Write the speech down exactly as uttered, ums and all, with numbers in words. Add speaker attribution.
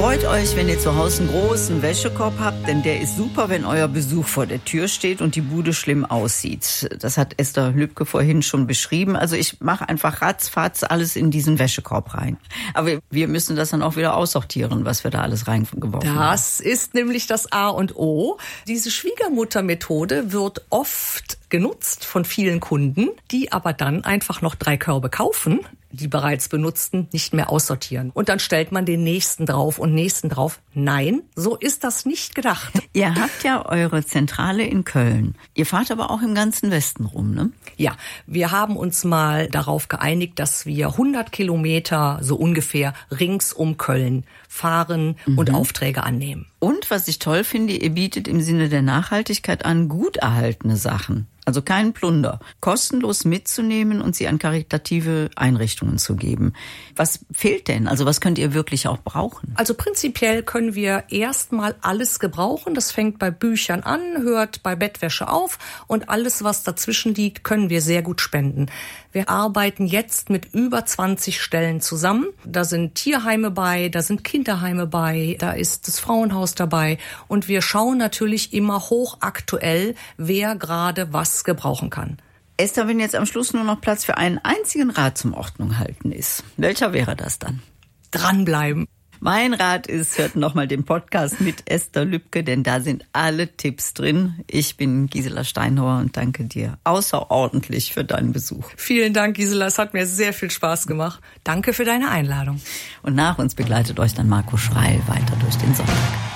Speaker 1: Freut euch, wenn ihr zu Hause einen großen Wäschekorb habt, denn der ist super, wenn euer Besuch vor der Tür steht und die Bude schlimm aussieht. Das hat Esther Lübke vorhin schon beschrieben. Also ich mache einfach ratzfatz alles in diesen Wäschekorb rein. Aber wir müssen das dann auch wieder aussortieren, was wir da alles reingeworfen haben.
Speaker 2: Das ist nämlich das A und O. Diese Schwiegermuttermethode wird oft genutzt von vielen Kunden, die aber dann einfach noch drei Körbe kaufen, die bereits benutzten, nicht mehr aussortieren. Und dann stellt man den nächsten drauf und nächsten drauf. Nein, so ist das nicht gedacht.
Speaker 1: Ihr habt ja eure Zentrale in Köln. Ihr fahrt aber auch im ganzen Westen rum, ne?
Speaker 2: Ja, wir haben uns mal darauf geeinigt, dass wir hundert Kilometer so ungefähr rings um Köln fahren mhm. und Aufträge annehmen.
Speaker 1: Und was ich toll finde, ihr bietet im Sinne der Nachhaltigkeit an gut erhaltene Sachen. Also keinen Plunder. Kostenlos mitzunehmen und sie an karitative Einrichtungen zu geben. Was fehlt denn? Also was könnt ihr wirklich auch brauchen?
Speaker 2: Also prinzipiell können wir erstmal alles gebrauchen. Das fängt bei Büchern an, hört bei Bettwäsche auf und alles, was dazwischen liegt, können wir sehr gut spenden. Wir arbeiten jetzt mit über zwanzig Stellen zusammen. Da sind Tierheime bei, da sind Kinderheime bei, da ist das Frauenhaus dabei. Und wir schauen natürlich immer hochaktuell, wer gerade was gebrauchen kann.
Speaker 1: Esther, wenn jetzt am Schluss nur noch Platz für einen einzigen Rat zum Ordnung halten ist, welcher wäre das dann?
Speaker 2: Dranbleiben.
Speaker 1: Mein Rat ist, hört nochmal den Podcast mit Esther Lübke, denn da sind alle Tipps drin. Ich bin Gisela Steinhauer und danke dir außerordentlich für deinen Besuch.
Speaker 2: Vielen Dank, Gisela. Es hat mir sehr viel Spaß gemacht. Danke für deine Einladung.
Speaker 1: Und nach uns begleitet euch dann Marco Schreil weiter durch den Sonntag.